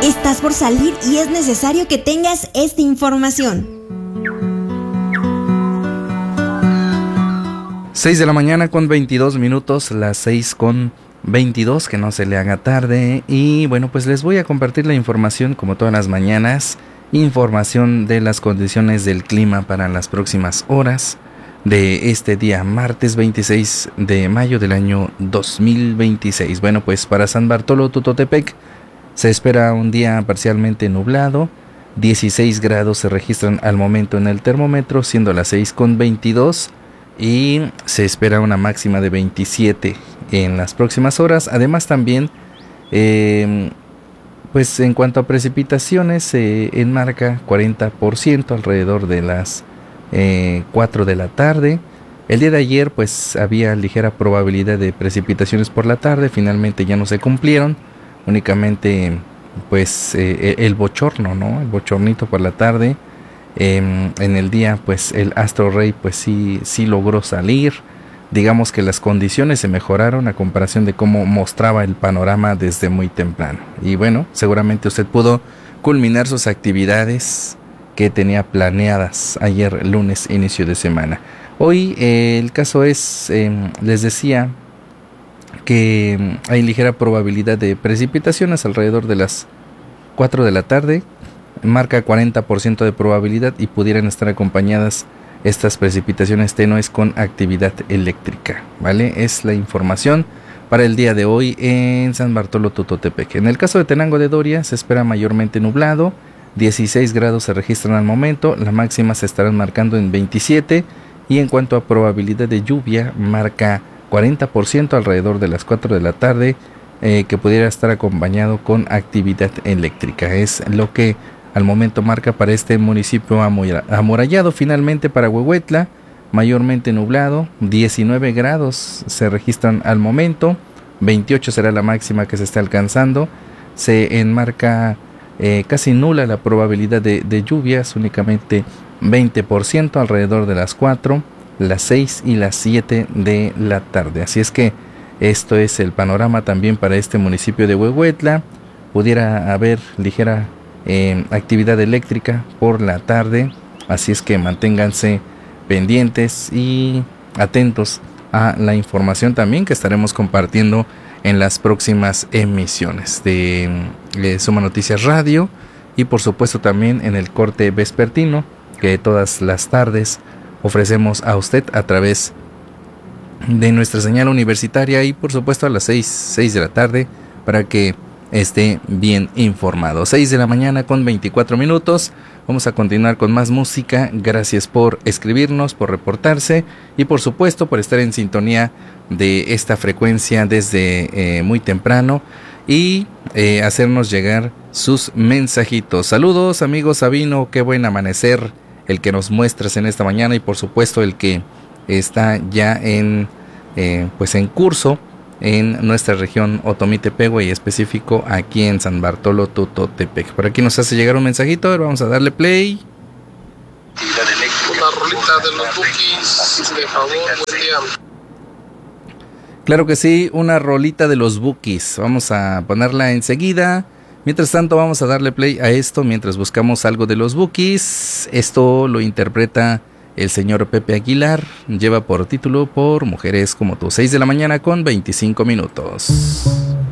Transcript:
Estás por salir y es necesario que tengas esta información. 6 de la mañana con 22 minutos, las 6 con 22, que no se le haga tarde. Y bueno, pues les voy a compartir la información como todas las mañanas. Información de las condiciones del clima para las próximas horas de este día, martes 26 de mayo del año 2026. Bueno, pues para San Bartolo Tutotepec se espera un día parcialmente nublado. 16 grados se registran al momento en el termómetro, siendo las 6 con 22. Y se espera una máxima de 27 en las próximas horas. Además también, pues en cuanto a precipitaciones, se enmarca 40% alrededor de las 4 de la tarde. El día de ayer pues había ligera probabilidad de precipitaciones por la tarde, finalmente ya no se cumplieron, únicamente pues el bochorno, ¿no? El bochornito por la tarde. En el día pues el astro rey pues sí logró salir. Digamos que las condiciones se mejoraron a comparación de cómo mostraba el panorama desde muy temprano. Y bueno, seguramente usted pudo culminar sus actividades que tenía planeadas ayer lunes, inicio de semana. Hoy el caso es, les decía que hay ligera probabilidad de precipitaciones alrededor de las 4 de la tarde. Marca 40% de probabilidad y pudieran estar acompañadas estas precipitaciones tenues con actividad eléctrica, ¿vale? Es la información para el día de hoy en San Bartolo Tutotepec. En el caso de Tenango de Doria se espera mayormente nublado, 16 grados se registran al momento, la máxima se estarán marcando en 27 y en cuanto a probabilidad de lluvia marca 40% alrededor de las 4 de la tarde, que pudiera estar acompañado con actividad eléctrica. Es lo que al momento marca para este municipio amurallado. Finalmente para Huehuetla, mayormente nublado, 19 grados se registran al momento, 28 será la máxima que se está alcanzando. Se enmarca casi nula la probabilidad de lluvias, únicamente 20% alrededor de las 4, las 6 y las 7 de la tarde. Así es que esto es el panorama también para este municipio de Huehuetla. Pudiera haber ligera actividad eléctrica por la tarde, así es que manténganse pendientes y atentos a la información también que estaremos compartiendo en las próximas emisiones de Suma Noticias Radio y por supuesto también en el corte vespertino que todas las tardes ofrecemos a usted a través de nuestra señal universitaria y por supuesto a las 6 de la tarde para que esté bien informado. 6 de la mañana con 24 minutos. Vamos a continuar con más música. Gracias por escribirnos, por reportarse y por supuesto por estar en sintonía de esta frecuencia desde muy temprano y hacernos llegar sus mensajitos. Saludos amigos Sabino, qué buen amanecer el que nos muestras en esta mañana y por supuesto el que está ya en curso en nuestra región Otomí-Tepehue y específico aquí en San Bartolo Tutotepec. Por aquí nos hace llegar un mensajito, a ver, vamos a darle play. Una rolita de los Bukis, de favor, buen día. Claro que sí, una rolita de los Bukis, vamos a ponerla enseguida. Mientras tanto vamos a darle play a esto mientras buscamos algo de los Bukis. Esto lo interpreta el señor Pepe Aguilar, lleva por título Por Mujeres Como Tú. 6 de la mañana con 25 minutos.